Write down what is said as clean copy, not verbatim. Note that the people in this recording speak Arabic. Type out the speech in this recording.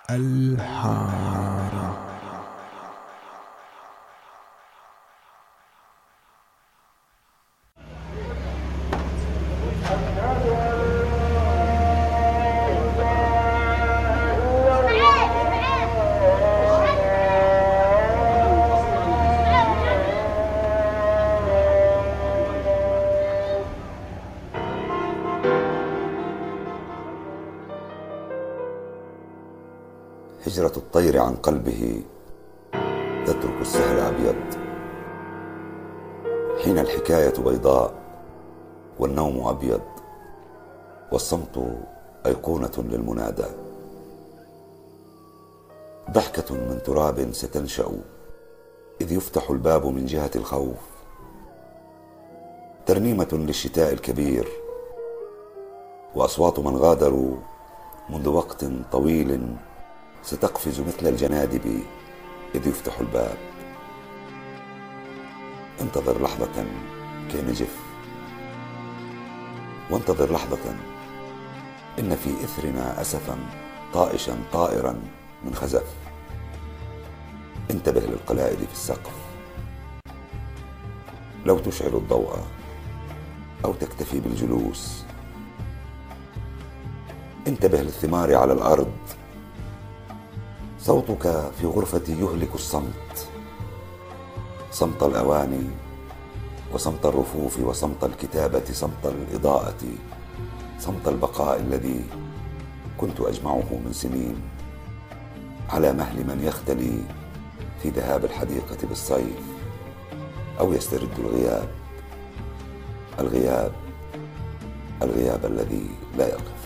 الحارة. هجرة الطير عن قلبه تترك السهل أبيض، حين الحكاية بيضاء والنوم أبيض، والصمت أيقونة للمنادى. ضحكة من تراب ستنشأ إذ يفتح الباب من جهة الخوف، ترنيمة للشتاء الكبير، وأصوات من غادروا منذ وقت طويل ستقفز مثل الجنادب إذ يفتح الباب. انتظر لحظة كي نجف، وانتظر لحظة إن في إثرنا أسفا طائشا طائرا من خزف. انتبه للقلائد في السقف، لو تشعل الضوء أو تكتفي بالجلوس. انتبه للثمار على الأرض، صوتك في غرفتي يهلك الصمت، صمت الأواني وصمت الرفوف وصمت الكتابة، صمت الإضاءة، صمت البقاء الذي كنت أجمعه من سنين على مهل من يختلي في ذهاب الحديقة بالصيف أو يسترد الغياب، الغياب الذي لا يقف.